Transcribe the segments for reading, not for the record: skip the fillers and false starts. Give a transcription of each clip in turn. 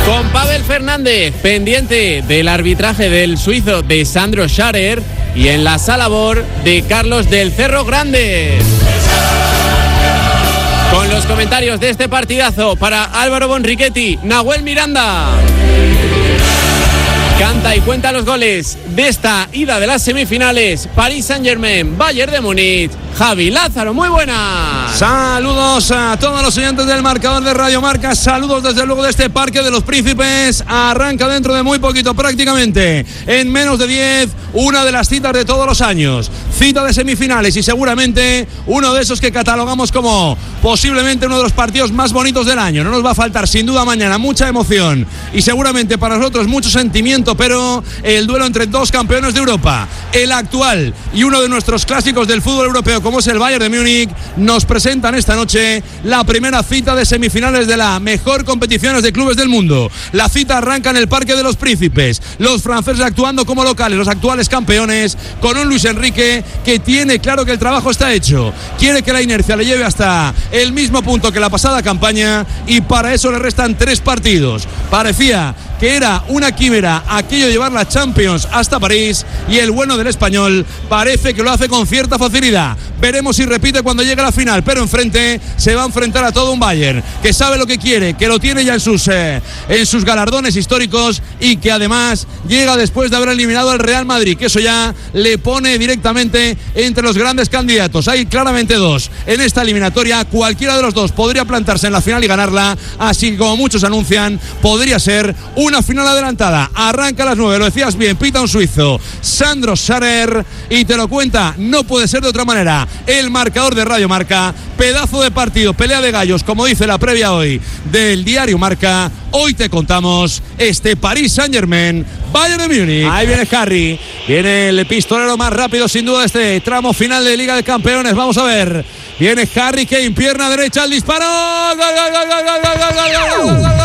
Con Pavel Fernández, pendiente del arbitraje del suizo de Sandro Scharer, y en la sala BOR de Carlos del Cerro Grande. Con los comentarios de este partidazo para Álvaro Bonrichetti, Nahuel Miranda. Canta y cuenta los goles de esta ida de las semifinales. Paris Saint-Germain, Bayern de Múnich. Javi Lázaro, muy buenas. Saludos a todos los oyentes del marcador de Radio Marca. Saludos desde luego de este Parque de los Príncipes. Arranca dentro de muy poquito, prácticamente en menos de 10, una de las citas de todos los años. Cita de semifinales y seguramente uno de esos que catalogamos como posiblemente uno de los partidos más bonitos del año. No nos va a faltar sin duda mañana mucha emoción y seguramente para nosotros mucho sentimiento, pero el duelo entre dos campeones de Europa, el actual y uno de nuestros clásicos del fútbol europeo como es el Bayern de Múnich, nos presentan esta noche la primera cita de semifinales de la mejor competición de clubes del mundo. La cita arranca en el Parque de los Príncipes, los franceses actuando como locales, los actuales campeones, con un Luis Enrique que tiene claro que el trabajo está hecho, quiere que la inercia le lleve hasta el mismo punto que la pasada campaña y para eso le restan 3 partidos. Parecía que era una quimera aquello de llevar la Champions hasta París y el bueno del español parece que lo hace con cierta facilidad. Veremos si repite cuando llegue a la final, pero enfrente se va a enfrentar a todo un Bayern que sabe lo que quiere, que lo tiene ya en sus galardones históricos y que además llega después de haber eliminado al Real Madrid, que eso ya le pone directamente entre los grandes candidatos. Hay claramente 2 en esta eliminatoria, cualquiera de los 2 podría plantarse en la final y ganarla, así que como muchos anuncian, podría ser una final adelantada. Arranca a las 9, lo decías bien, pita un suizo, Sandro Scharer, y te lo cuenta, no puede ser de otra manera, el marcador de Radio Marca. Pedazo de partido, pelea de gallos, como dice la previa hoy del diario Marca. Hoy te contamos este Paris Saint-Germain, Bayern de Múnich. Ahí viene Harry, viene el pistolero más rápido sin duda de este tramo final de Liga de Campeones. Vamos a ver, viene Harry Kane, pierna derecha, el disparo. ¡Gol, gol, gol, gol, gol, gol, gol, gol, gol,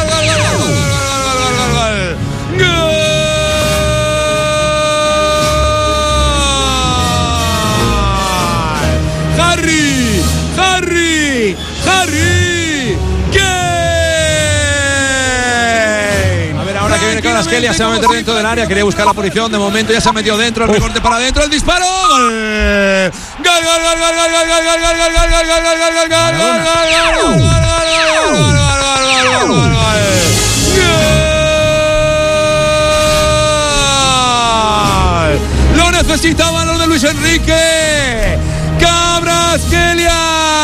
Harry Kane! A ver, ahora que viene Kvaratskhelia, se va a meter dentro del área, quería buscar la posición, de momento ya se ha metido dentro, el recorte para adentro, el disparo. ¡Gol! ¡Gol, gol, gol, gol, gol, gol, gol, gol, gol, gol, gol, gol, gol! Lo necesitaban los de Luis Enrique. Kvaratskhelia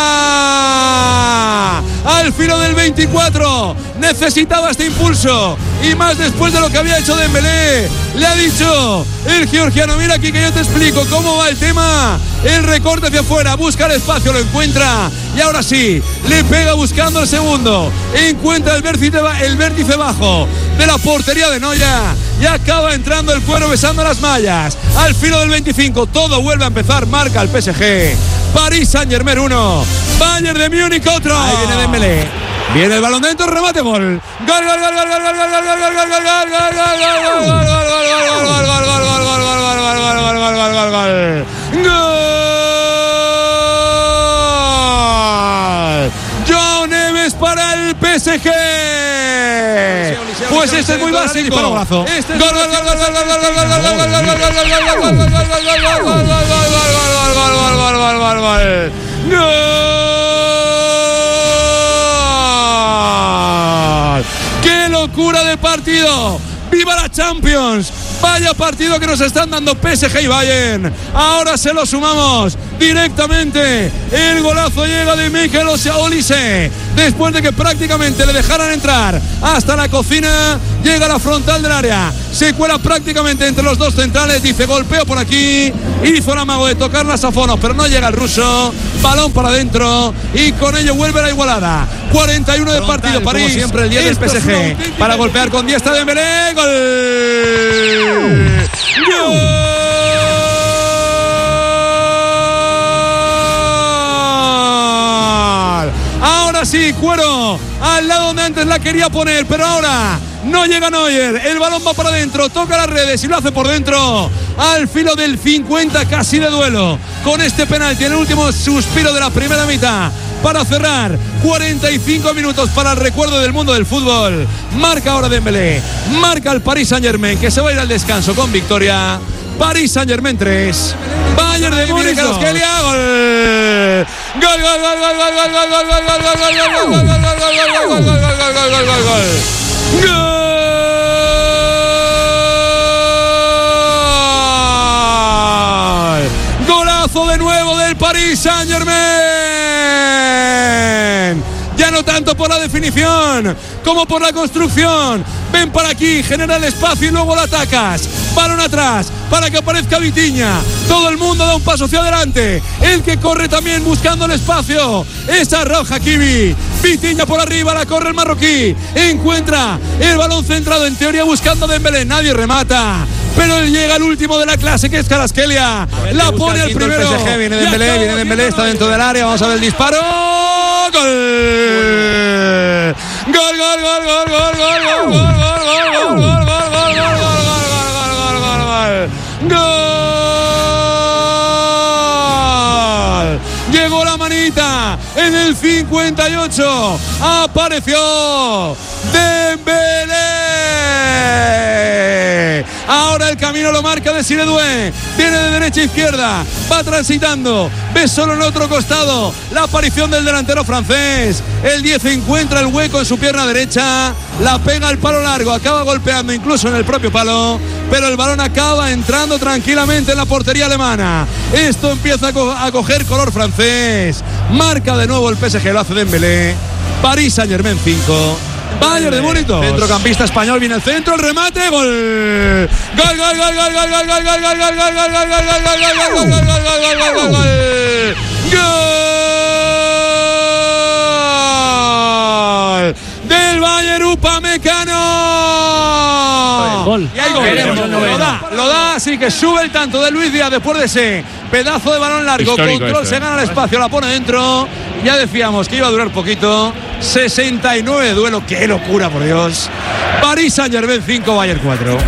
al filo del 24 necesitaba este impulso y más después de lo que había hecho Dembélé. Le ha dicho el georgiano, mira aquí que yo te explico cómo va el tema. El recorte hacia afuera, busca el espacio, lo encuentra y ahora sí, le pega buscando el segundo, encuentra el vértice bajo de la portería de Neuer y acaba entrando el cuero besando las mallas. Al filo del 25 todo vuelve a empezar, marca el PSG. Paris Saint-Germain 1, Bayern de Múnich otro. Ahí viene Dembélé, viene el balón dentro, remate, gol. Gol, gol, gol, gol, gol, gol, gol, gol, gol, gol, gol, gol. Joao Neves para el PSG. Pues este es muy básico. Gol, gol, gol, gol, gol, gol, gol, ¡qué locura de partido! ¡Viva la Champions! Vaya partido que nos están dando PSG y Bayern. Ahora se lo sumamos directamente. El golazo llega de Mikel Olise. Después de que prácticamente le dejaran entrar hasta la cocina, llega a la frontal del área. Se cuela prácticamente entre los dos centrales. Dice, golpeo por aquí. Hizo el amago de tocar las Safonos, pero no llega el ruso. Balón para adentro y con ello vuelve la igualada. 41 de partido, París. Como siempre el 10 del PSG para golpear con diestra de Dembélé. ¡Gol! ¡Gol! Ahora sí, Cuero al lado donde antes la quería poner, pero ahora no llega Neuer, el balón va para adentro, toca las redes y lo hace por dentro, al filo del 50 casi de duelo, con este penalti en el último suspiro de la primera mitad. para cerrar. 45 minutos para el recuerdo del mundo del fútbol. Marca ahora Dembélé, marca el Paris Saint-Germain, que se va a ir al descanso con victoria. Paris Saint-Germain 3, Bayern de Múnich, Kvaratskhelia, gol. Gol, gol, gol, gol, gol, gol, gol, gol, gol, gol, gol, gol, gol, gol, golazo de nuevo del Paris Saint-Germain. Ya no tanto por la definición como por la construcción. Ven para aquí, genera el espacio y luego lo atacas. Balón atrás para que aparezca Vitinha. Todo el mundo da un paso hacia adelante. El que corre también buscando el espacio es Achraf Hakimi. Vitinha por arriba, la corre el marroquí. Encuentra el balón centrado, en teoría buscando a Dembélé. Nadie remata, pero llega el último de la clase, que es Kvaratskhelia. La pone al primero. El PSG, viene Dembélé, está dentro del área. Vamos a ver el disparo. ¡Gol! ¡Gol, gol, gol, gol, gol, gol, gol, gol, gol, gol, gol! Llegó la manita en el 58. Apareció Dembélé. Ahora el camino lo marca Désiré Doué. Viene de derecha a izquierda. Va transitando. Ve solo en otro costado la aparición del delantero francés. El 10 encuentra el hueco en su pierna derecha. La pega al palo largo. Acaba golpeando incluso en el propio palo. Pero el balón acaba entrando tranquilamente en la portería alemana. Esto empieza a coger color francés. Marca de nuevo el PSG. Lo hace Dembélé. Paris Saint-Germain 5. Bayern de Múnich. Centrocampista español, viene el centro, el remate, gol. Gol, gol, gol, gol, gol, gol, gol, gol, gol, gol, gol, gol, gol, gol, gol, gol, gol, gol. Del Bayern, Upamecano. Gol. Y ahí lo da, así que sube el tanto de Luis Díaz después de ese pedazo de balón largo. Histórico Control, esto, se gana el espacio, la pone dentro. Ya decíamos que iba a durar poquito. 69 de duelo, qué locura, por Dios. Paris Saint-Germain 5, Bayern 4.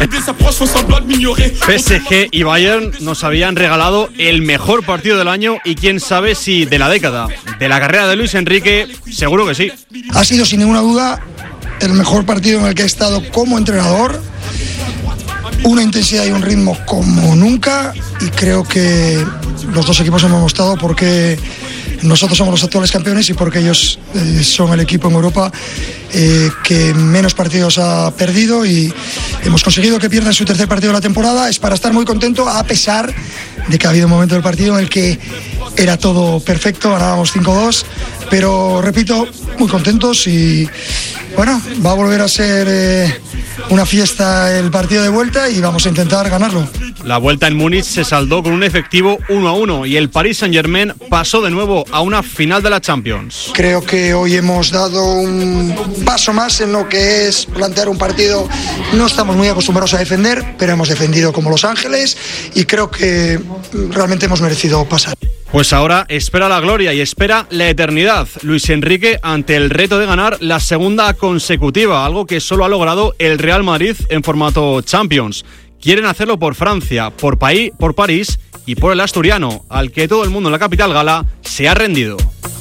PSG y Bayern nos habían regalado el mejor partido del año y quién sabe si de la década. De la carrera de Luis Enrique, seguro que sí. Ha sido sin ninguna duda el mejor partido en el que he estado como entrenador. Una intensidad y un ritmo como nunca, y creo que los dos equipos hemos mostrado porque nosotros somos los actuales campeones y porque ellos son el equipo en Europa que menos partidos ha perdido, y hemos conseguido que pierdan su tercer partido de la temporada. Es para estar muy contento, a pesar de que ha habido un momento del partido en el que era todo perfecto, ganábamos 5-2, pero repito, muy contentos, y bueno, va a volver a ser una fiesta el partido de vuelta y vamos a intentar ganarlo. La vuelta en Múnich se saldó con un efectivo 1-1 y el Paris Saint-Germain pasó de nuevo a una final de la Champions. Creo que hoy hemos dado un paso más en lo que es plantear un partido. No estamos muy acostumbrados a defender, pero hemos defendido como Los Ángeles y creo que realmente hemos merecido pasar. Pues ahora espera la gloria y espera la eternidad. Luis Enrique ante el reto de ganar la segunda consecutiva, algo que solo ha logrado el Real Madrid en formato Champions. Quieren hacerlo por Francia, por París y por el asturiano, al que todo el mundo en la capital gala se ha rendido.